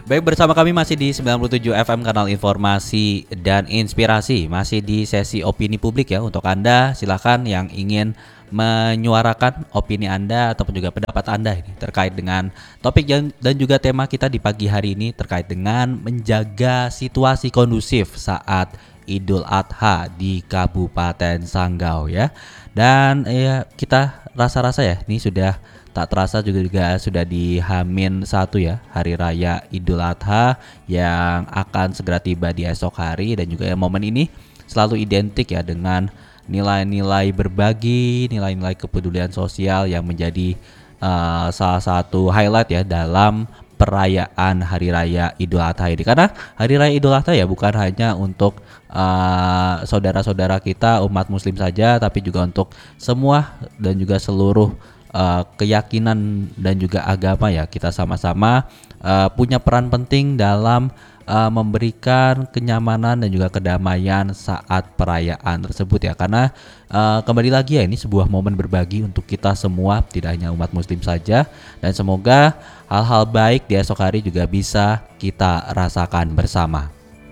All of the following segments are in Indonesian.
Baik, bersama kami masih di 97 FM Kanal Informasi dan Inspirasi. Masih di sesi opini publik ya. Untuk Anda silakan yang ingin menyuarakan opini Anda ataupun juga pendapat Anda ini terkait dengan topik dan juga tema kita di pagi hari ini terkait dengan menjaga situasi kondusif saat Idul Adha di Kabupaten Sanggau ya. Dan ya kita rasa-rasa ya ini sudah tak terasa juga sudah di H-1 ya, Hari Raya Idul Adha yang akan segera tiba di esok hari. Dan juga momen ini selalu identik ya dengan nilai-nilai berbagi, nilai-nilai kepedulian sosial yang menjadi salah satu highlight ya dalam perayaan Hari Raya Idul Adha ini. Karena Hari Raya Idul Adha ya bukan hanya untuk saudara-saudara kita umat muslim saja, tapi juga untuk semua dan juga seluruh keyakinan dan juga agama ya. Kita sama-sama punya peran penting dalam memberikan kenyamanan dan juga kedamaian saat perayaan tersebut ya. Karena kembali lagi ya, ini sebuah momen berbagi untuk kita semua, tidak hanya umat muslim saja. Dan semoga hal-hal baik di esok hari juga bisa kita rasakan bersama.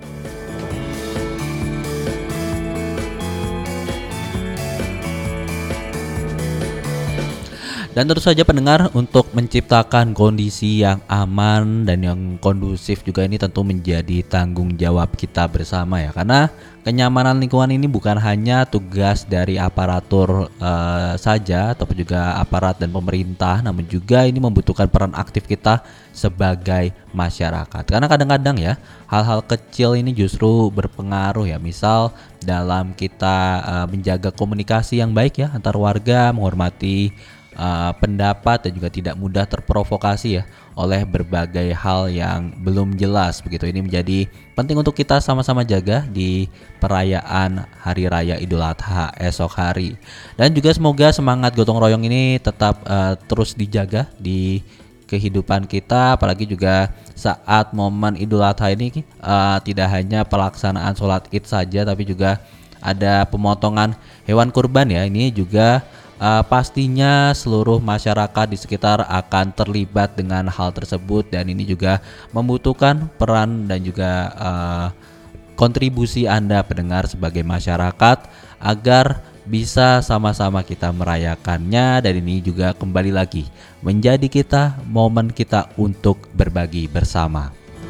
Dan tentu saja pendengar, untuk menciptakan kondisi yang aman dan yang kondusif juga ini tentu menjadi tanggung jawab kita bersama ya. Karena kenyamanan lingkungan ini bukan hanya tugas dari aparatur saja ataupun juga aparat dan pemerintah, namun juga ini membutuhkan peran aktif kita sebagai masyarakat. Karena kadang-kadang ya hal-hal kecil ini justru berpengaruh ya. Misal dalam kita menjaga komunikasi yang baik ya antar warga, menghormati pendapat dan juga tidak mudah terprovokasi ya oleh berbagai hal yang belum jelas begitu. Ini menjadi penting untuk kita sama-sama jaga di perayaan Hari Raya Idul Adha esok hari. Dan juga semoga semangat gotong royong ini tetap terus dijaga di kehidupan kita, apalagi juga saat momen Idul Adha ini tidak hanya pelaksanaan sholat Id saja, tapi juga ada pemotongan hewan kurban ya. Ini juga pastinya seluruh masyarakat di sekitar akan terlibat dengan hal tersebut, dan ini juga membutuhkan peran dan juga kontribusi Anda pendengar sebagai masyarakat agar bisa sama-sama kita merayakannya. Dan ini juga kembali lagi menjadi momen kita untuk berbagi bersama.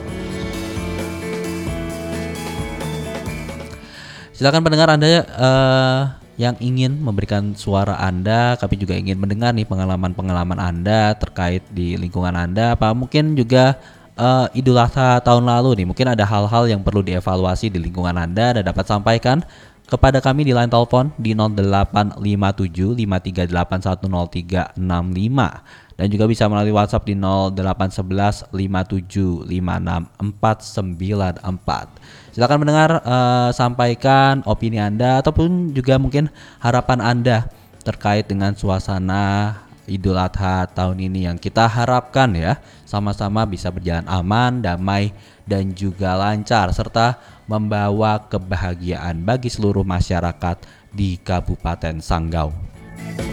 Silakan pendengar Anda yang ingin memberikan suara Anda, tapi juga ingin mendengar nih pengalaman-pengalaman Anda terkait di lingkungan Anda, apa mungkin juga Idul Adha tahun lalu nih, mungkin ada hal-hal yang perlu dievaluasi di lingkungan Anda, dan dapat sampaikan kepada kami di line telepon di 0857 538 10365, dan juga bisa melalui WhatsApp di 0811 57 56494. Silakan mendengar, sampaikan opini Anda ataupun juga mungkin harapan Anda terkait dengan suasana Idul Adha tahun ini yang kita harapkan ya sama-sama bisa berjalan aman, damai dan juga lancar, serta membawa kebahagiaan bagi seluruh masyarakat di Kabupaten Sanggau.